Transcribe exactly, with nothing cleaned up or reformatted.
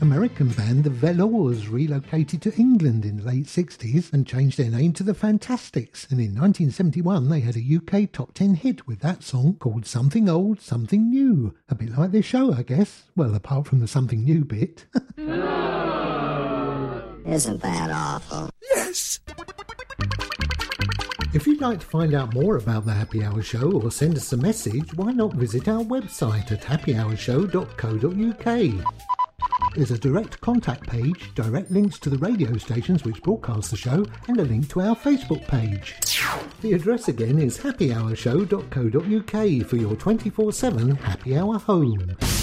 American band The Velours relocated to England in the late sixties and changed their name to The Fantastics, and in nineteen seventy-one they had a U K top ten hit with that song called Something Old, Something New. A bit like their show, I guess. Well, apart from the something new bit. Isn't that awful? Yes! If you'd like to find out more about the Happy Hour Show or send us a message, why not visit our website at happy hour show dot co dot uk. There's a direct contact page, direct links to the radio stations which broadcast the show, and a link to our Facebook page. The address again is happy hour show dot co dot uk for your twenty-four seven Happy Hour home.